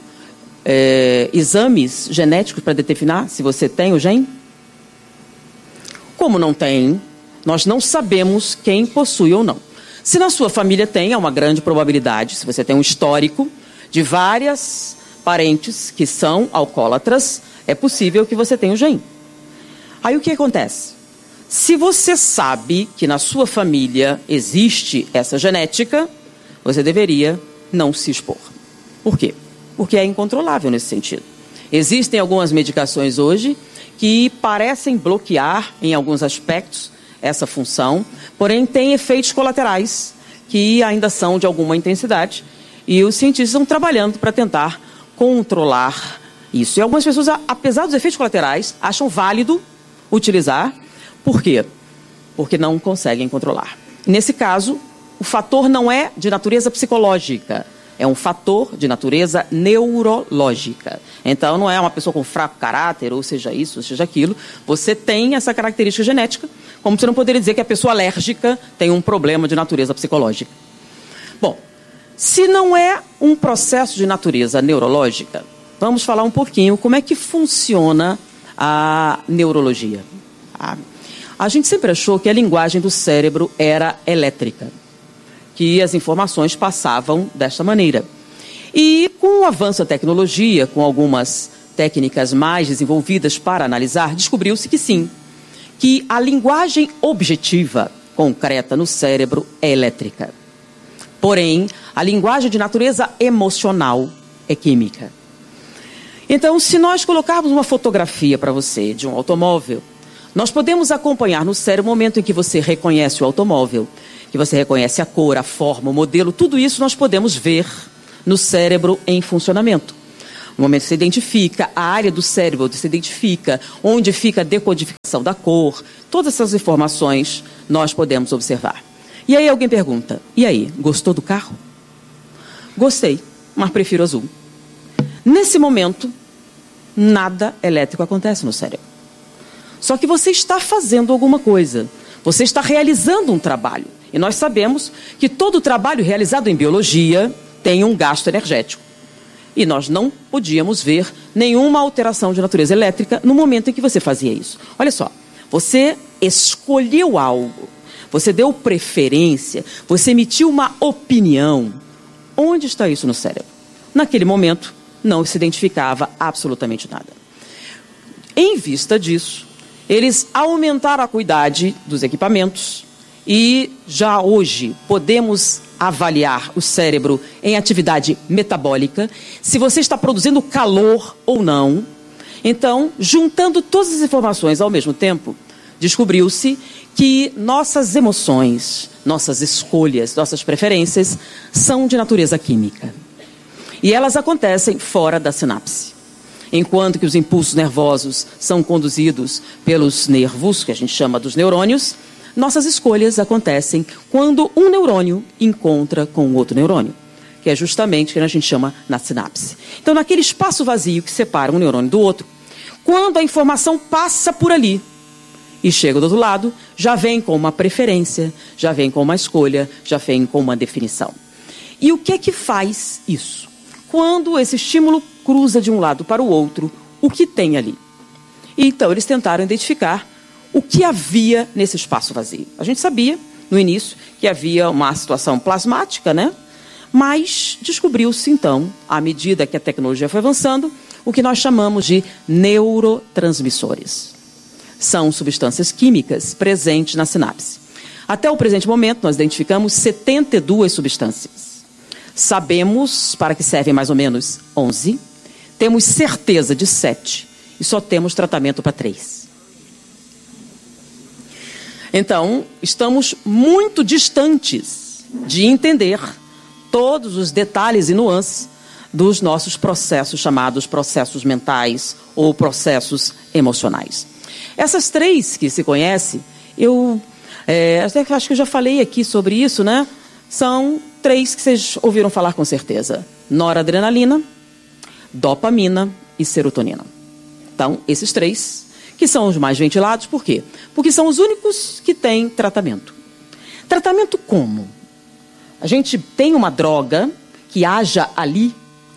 Speaker 16: é, exames genéticos para determinar se você tem o gene? Como não tem, nós não sabemos quem possui ou não. Se na sua família tem, há uma grande probabilidade, se você tem um histórico de várias parentes que são alcoólatras, é possível que você tenha o gene. Aí o que acontece? Se você sabe que na sua família existe essa genética, você deveria não se expor. Por quê? Porque é incontrolável nesse sentido. Existem algumas medicações hoje que parecem bloquear, em alguns aspectos, essa função, porém têm efeitos colaterais que ainda são de alguma intensidade e os cientistas estão trabalhando para tentar controlar isso. E algumas pessoas, apesar dos efeitos colaterais, acham válido utilizar. Por quê? Porque não conseguem controlar. Nesse caso, o fator não é de natureza psicológica, é um fator de natureza neurológica. Então, não é uma pessoa com fraco caráter, ou seja isso, ou seja aquilo. Você tem essa característica genética, como você não poderia dizer que a pessoa alérgica tem um problema de natureza psicológica. Bom, se não é um processo de natureza neurológica, vamos falar um pouquinho como é que funciona a neurologia. A, a gente sempre achou que a linguagem do cérebro era elétrica, que as informações passavam desta maneira. E com o avanço da tecnologia, com algumas técnicas mais desenvolvidas para analisar, descobriu-se que sim, que a linguagem objetiva, concreta no cérebro, é elétrica. Porém, a linguagem de natureza emocional é química. Então, se nós colocarmos uma fotografia para você de um automóvel, nós podemos acompanhar no cérebro o momento em que você reconhece o automóvel, que você reconhece a cor, a forma, o modelo, tudo isso nós podemos ver no cérebro em funcionamento. No momento que você identifica a área do cérebro, onde você identifica onde fica a decodificação da cor, todas essas informações nós podemos observar. E aí alguém pergunta, e aí, gostou do carro? Gostei, mas prefiro azul. Nesse momento, nada elétrico acontece no cérebro. Só que você está fazendo alguma coisa. Você está realizando um trabalho. E nós sabemos que todo trabalho realizado em biologia tem um gasto energético. E nós não podíamos ver nenhuma alteração de natureza elétrica no momento em que você fazia isso. Olha só, você escolheu algo, você deu preferência, você emitiu uma opinião. Onde está isso no cérebro? Naquele momento, não se identificava absolutamente nada. Em vista disso, eles aumentaram a acuidade dos equipamentos e já hoje podemos avaliar o cérebro em atividade metabólica, se você está produzindo calor ou não. Então, juntando todas as informações ao mesmo tempo, descobriu-se que nossas emoções, nossas escolhas, nossas preferências são de natureza química. E elas acontecem fora da sinapse. Enquanto que os impulsos nervosos são conduzidos pelos nervos, que a gente chama dos neurônios, nossas escolhas acontecem quando um neurônio encontra com outro neurônio, que é justamente o que a gente chama na sinapse. Então, naquele espaço vazio que separa um neurônio do outro, quando a informação passa por ali e chega do outro lado, já vem com uma preferência, já vem com uma escolha, já vem com uma definição. E o que é que faz isso? Quando esse estímulo cruza de um lado para o outro, o que tem ali? E então, eles tentaram identificar o que havia nesse espaço vazio. A gente sabia, no início, que havia uma situação plasmática, né? Mas descobriu-se, então, à medida que a tecnologia foi avançando, o que nós chamamos de neurotransmissores. São substâncias químicas presentes na sinapse. Até o presente momento, nós identificamos setenta e duas substâncias. Sabemos para que servem mais ou menos onze. Temos certeza de sete. E só temos tratamento para três. Então, estamos muito distantes de entender todos os detalhes e nuances dos nossos processos chamados processos mentais ou processos emocionais. Essas três que se conhece, eu é, acho que eu já falei aqui sobre isso, né? São três que vocês ouviram falar com certeza: noradrenalina, dopamina e serotonina. Então, esses três que são os mais ventilados, por quê? Porque são os únicos que têm tratamento. Tratamento como? A gente tem uma droga que haja ali?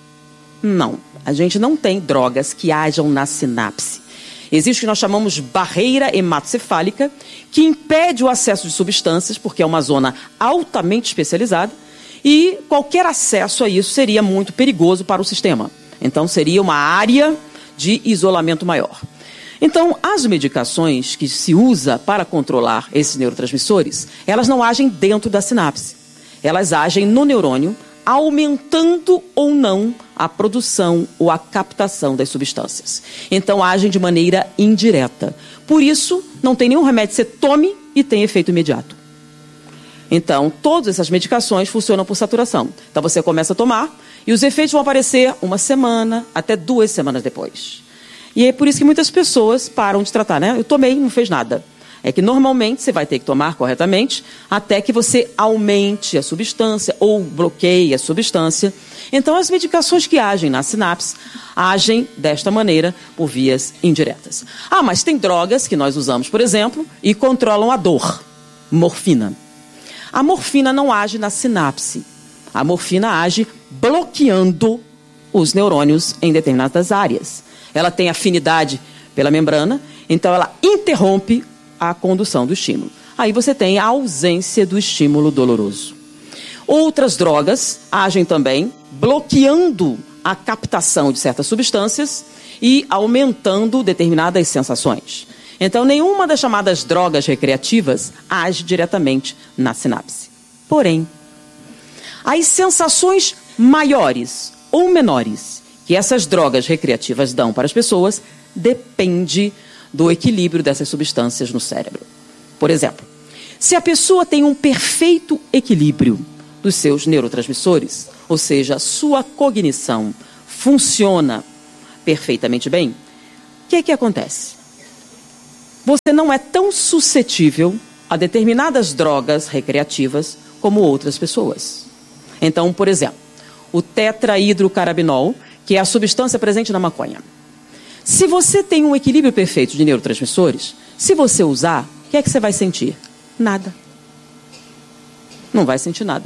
Speaker 16: Não, a gente não tem drogas que hajam na sinapse. Existe o que nós chamamos barreira hematocefálica, que impede o acesso de substâncias, porque é uma zona altamente especializada, e qualquer acesso a isso seria muito perigoso para o sistema. Então, seria uma área de isolamento maior. Então, as medicações que se usa para controlar esses neurotransmissores, elas não agem dentro da sinapse. Elas agem no neurônio, aumentando ou não a produção ou a captação das substâncias. Então, agem de maneira indireta. Por isso, não tem nenhum remédio que você tome e tem efeito imediato. Então, todas essas medicações funcionam por saturação. Então, você começa a tomar e os efeitos vão aparecer uma semana até duas semanas depois. E é por isso que muitas pessoas param de tratar, né? Eu tomei e não fez nada. É que normalmente você vai ter que tomar corretamente até que você aumente a substância ou bloqueie a substância. Então, as medicações que agem na sinapse agem desta maneira por vias indiretas. Ah, mas tem drogas que nós usamos, por exemplo, e controlam a dor. Morfina. A morfina não age na sinapse. A morfina age bloqueando os neurônios em determinadas áreas. Ela tem afinidade pela membrana, então ela interrompe a condução do estímulo. Aí você tem a ausência do estímulo doloroso. Outras drogas agem também bloqueando a captação de certas substâncias e aumentando determinadas sensações. Então, nenhuma das chamadas drogas recreativas age diretamente na sinapse. Porém, as sensações maiores ou menores que essas drogas recreativas dão para as pessoas depende do equilíbrio dessas substâncias no cérebro. Por exemplo, se a pessoa tem um perfeito equilíbrio dos seus neurotransmissores, ou seja, sua cognição funciona perfeitamente bem, o que que acontece? Você não é tão suscetível a determinadas drogas recreativas como outras pessoas. Então, por exemplo, o tetrahidrocannabinol, que é a substância presente na maconha. Se você tem um equilíbrio perfeito de neurotransmissores, se você usar, o que é que você vai sentir? Nada. Não vai sentir nada.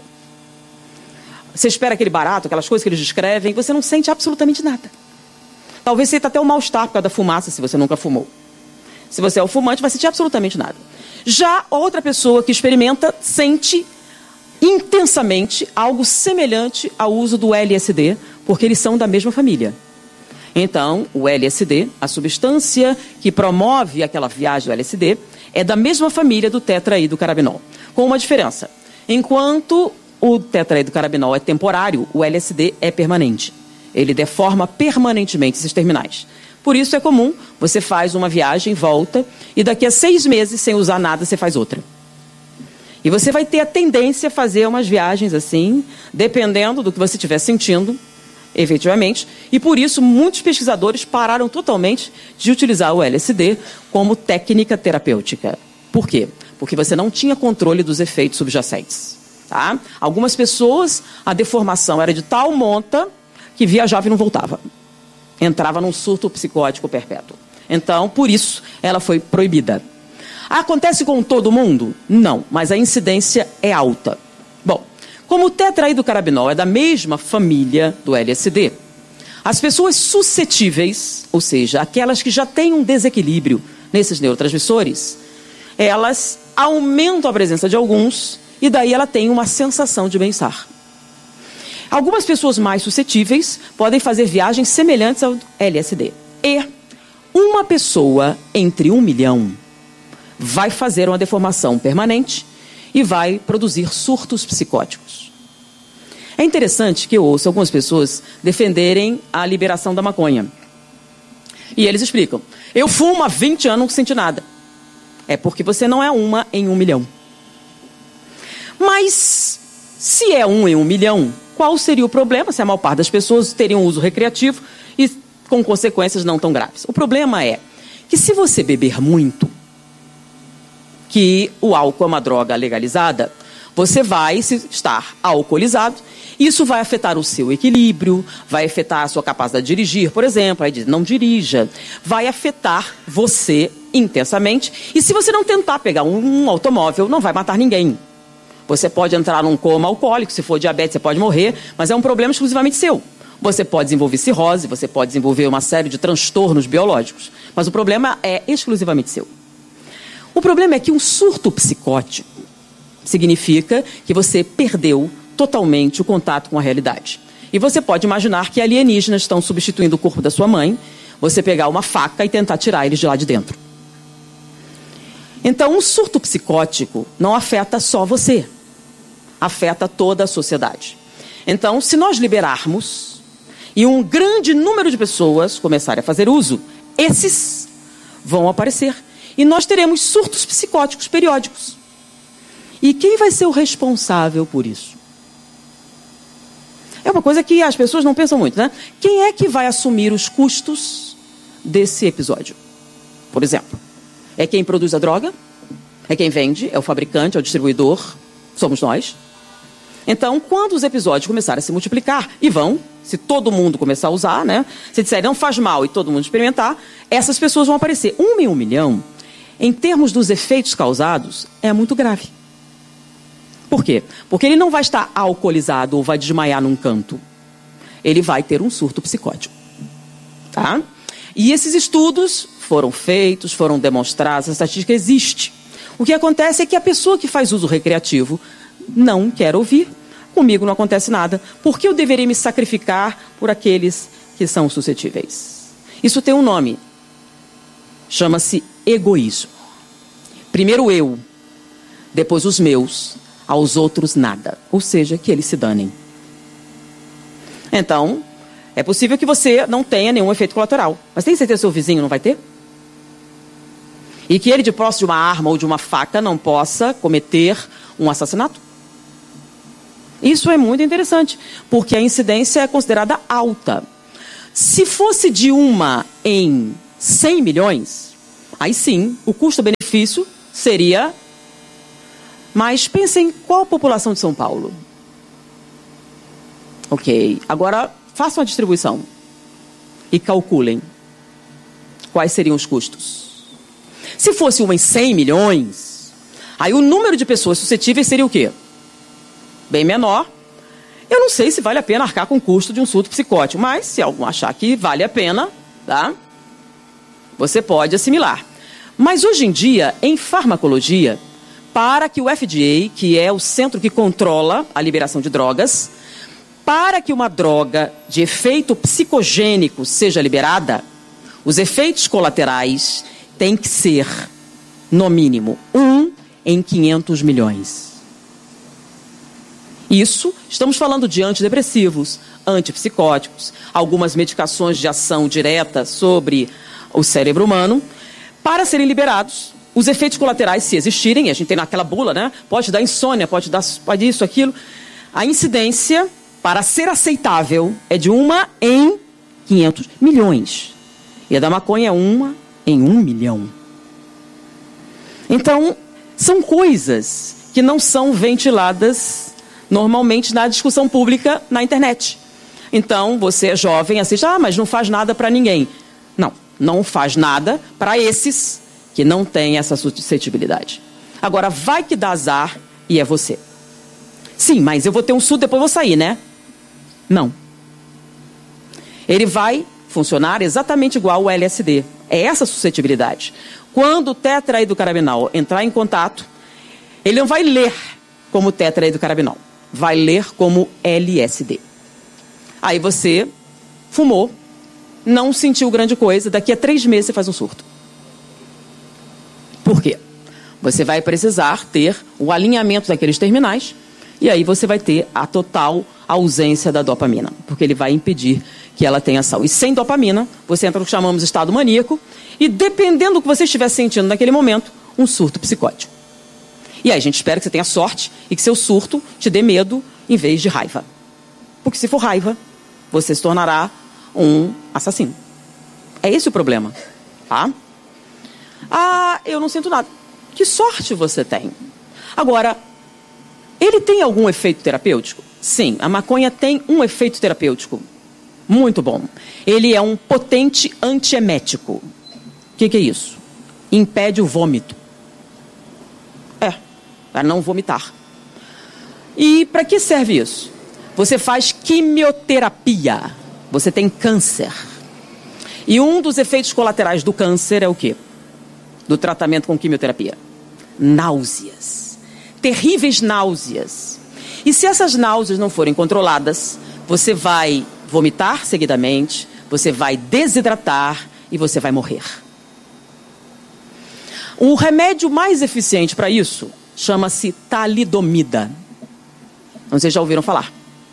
Speaker 16: Você espera aquele barato, aquelas coisas que eles descrevem, você não sente absolutamente nada. Talvez você tenha até um mal-estar por causa da fumaça, se você nunca fumou. Se você é o fumante, vai sentir absolutamente nada. Já outra pessoa que experimenta, sente intensamente algo semelhante ao uso do L S D, porque eles são da mesma família. Então, o L S D, a substância que promove aquela viagem do L S D, é da mesma família do tetrahidrocannabinol, com uma diferença. Enquanto o tetrahidrocannabinol é temporário, o L S D é permanente. Ele deforma permanentemente esses terminais. Por isso é comum, você faz uma viagem, volta, e daqui a seis meses, sem usar nada, você faz outra. E você vai ter a tendência a fazer umas viagens assim, dependendo do que você estiver sentindo, efetivamente. E por isso, muitos pesquisadores pararam totalmente de utilizar o L S D como técnica terapêutica. Por quê? Porque você não tinha controle dos efeitos subjacentes. Tá? Algumas pessoas, a deformação era de tal monta que viajava e não voltava. Entrava num surto psicótico perpétuo. Então, por isso, ela foi proibida. Acontece com todo mundo? Não, mas a incidência é alta. Bom, como o tetrahidrocannabinol é da mesma família do L S D, as pessoas suscetíveis, ou seja, aquelas que já têm um desequilíbrio nesses neurotransmissores, elas aumentam a presença de alguns e daí ela tem uma sensação de bem-estar. Algumas pessoas mais suscetíveis podem fazer viagens semelhantes ao L S D. E uma pessoa entre um milhão vai fazer uma deformação permanente e vai produzir surtos psicóticos. É interessante que eu ouço algumas pessoas defenderem a liberação da maconha. E eles explicam, eu fumo há vinte anos e não senti nada. É porque você não é uma em um milhão. Mas, se é um em um milhão, qual seria o problema se a maior parte das pessoas teriam uso recreativo e com consequências não tão graves? O problema é que se você beber muito, que o álcool é uma droga legalizada, você vai estar alcoolizado, isso vai afetar o seu equilíbrio, vai afetar a sua capacidade de dirigir, por exemplo, aí diz, não dirija, vai afetar você intensamente, e se você não tentar pegar um, um automóvel, não vai matar ninguém. Você pode entrar num coma alcoólico, se for diabetes você pode morrer, mas é um problema exclusivamente seu. Você pode desenvolver cirrose, você pode desenvolver uma série de transtornos biológicos, mas o problema é exclusivamente seu. O problema é que um surto psicótico significa que você perdeu totalmente o contato com a realidade. E você pode imaginar que alienígenas estão substituindo o corpo da sua mãe, você pegar uma faca e tentar tirar eles de lá de dentro. Então, um surto psicótico não afeta só você, afeta toda a sociedade. Então, se nós liberarmos e um grande número de pessoas começarem a fazer uso, esses vão aparecer. E nós teremos surtos psicóticos periódicos. E quem vai ser o responsável por isso? É uma coisa que as pessoas não pensam muito, né? Quem é que vai assumir os custos desse episódio? Por exemplo, é quem produz a droga? É quem vende? É o fabricante? É o distribuidor? Somos nós? Então, quando os episódios começarem a se multiplicar, e vão, se todo mundo começar a usar, né? Se disser não faz mal e todo mundo experimentar, essas pessoas vão aparecer. Um em um milhão, em termos dos efeitos causados, é muito grave. Por quê? Porque ele não vai estar alcoolizado ou vai desmaiar num canto. Ele vai ter um surto psicótico. Tá? E esses estudos foram feitos, foram demonstrados, a estatística existe. O que acontece é que a pessoa que faz uso recreativo não quer ouvir. Comigo não acontece nada. Por que eu deveria me sacrificar por aqueles que são suscetíveis? Isso tem um nome. Chama-se egoísmo. Primeiro eu, depois os meus, aos outros nada. Ou seja, que eles se danem. Então, é possível que você não tenha nenhum efeito colateral. Mas tem certeza que seu vizinho não vai ter? E que ele, de posse de uma arma ou de uma faca, não possa cometer um assassinato? Isso é muito interessante, porque a incidência é considerada alta. Se fosse de uma em cem milhões, aí sim, o custo-benefício seria... Mas pensem, qual a população de São Paulo? Ok, agora façam a distribuição e calculem quais seriam os custos. Se fosse uma em cem milhões, aí o número de pessoas suscetíveis seria o quê? Bem menor. Eu não sei se vale a pena arcar com o custo de um surto psicótico, mas se algum achar que vale a pena, tá? Você pode assimilar. Mas hoje em dia, em farmacologia, para que o F D A, que é o centro que controla a liberação de drogas, para que uma droga de efeito psicogênico seja liberada, os efeitos colaterais têm que ser, no mínimo, um em quinhentos milhões. Isso, estamos falando de antidepressivos, antipsicóticos, algumas medicações de ação direta sobre o cérebro humano. Para serem liberados, os efeitos colaterais, se existirem, a gente tem naquela bula, né? Pode dar insônia, pode dar pode isso, aquilo. A incidência, para ser aceitável, é de uma em quinhentos milhões. E a da maconha é uma em um milhão. Então, são coisas que não são ventiladas normalmente na discussão pública na internet. Então, você é jovem, assiste, ah, mas não faz nada para ninguém. Não, não faz nada para esses que não têm essa suscetibilidade. Agora, vai que dá azar e é você. Sim, mas eu vou ter um surto, depois vou sair, né? Não. Ele vai funcionar exatamente igual ao L S D. É essa suscetibilidade. Quando o tetraidrocannabinol entrar em contato, ele não vai ler como tetraidrocannabinol. Vai ler como L S D. Aí você fumou, não sentiu grande coisa, daqui a três meses você faz um surto. Por quê? Você vai precisar ter o alinhamento daqueles terminais e aí você vai ter a total ausência da dopamina, porque ele vai impedir que ela tenha ação. E sem dopamina, você entra no que chamamos de estado maníaco e, dependendo do que você estiver sentindo naquele momento, um surto psicótico. E aí a gente espera que você tenha sorte e que seu surto te dê medo em vez de raiva. Porque se for raiva, você se tornará um assassino. É esse o problema, tá? Ah, eu não sinto nada. Que sorte você tem. Agora, ele tem algum efeito terapêutico? Sim, a maconha tem um efeito terapêutico muito bom. Ele é um potente antiemético. O que, que é isso? Impede o vômito. É, para não vomitar. E para que serve isso? Você faz quimioterapia. Você tem câncer. E um dos efeitos colaterais do câncer é o quê? Do tratamento com quimioterapia. Náuseas. Terríveis náuseas. E se essas náuseas não forem controladas, você vai vomitar seguidamente, você vai desidratar e você vai morrer. O remédio mais eficiente para isso chama-se talidomida. Vocês já ouviram falar?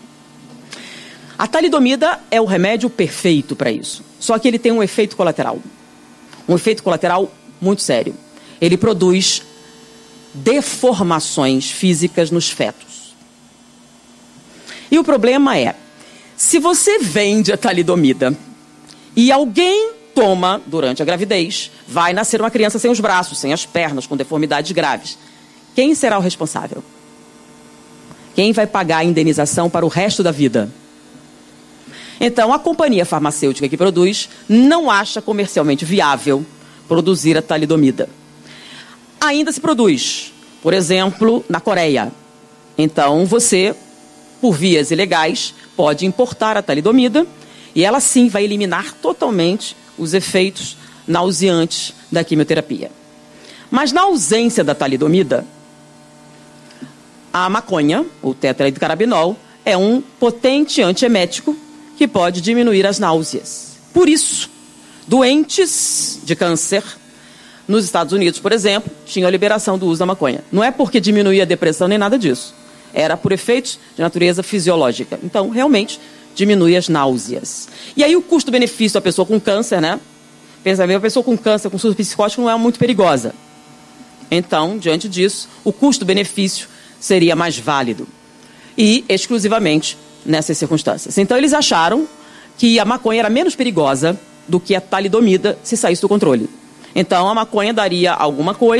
Speaker 16: A talidomida é o remédio perfeito para isso. Só que ele tem um efeito colateral. Um efeito colateral muito sério. Ele produz deformações físicas nos fetos. E o problema é, se você vende a talidomida e alguém toma durante a gravidez, vai nascer uma criança sem os braços, sem as pernas, com deformidades graves. Quem será o responsável? Quem vai pagar a indenização para o resto da vida? Então, a companhia farmacêutica que produz não acha comercialmente viável produzir a talidomida. Ainda se produz, por exemplo, na Coreia. Então, você, por vias ilegais, pode importar a talidomida e ela sim vai eliminar totalmente os efeitos nauseantes da quimioterapia. Mas na ausência da talidomida, a maconha, o tetraidrocannabinol, é um potente antiemético que pode diminuir as náuseas. Por isso, doentes de câncer nos Estados Unidos, por exemplo, tinham a liberação do uso da maconha. Não é porque diminuía a depressão nem nada disso. Era por efeitos de natureza fisiológica. Então, realmente, diminui as náuseas. E aí o custo-benefício da pessoa com câncer, né? Pensa bem, a pessoa com câncer, com surto psicótico, não é muito perigosa. Então, diante disso, o custo-benefício seria mais válido. E exclusivamente nessas circunstâncias. Então, eles acharam que a maconha era menos perigosa do que a talidomida se saísse do controle. Então, a maconha daria alguma coisa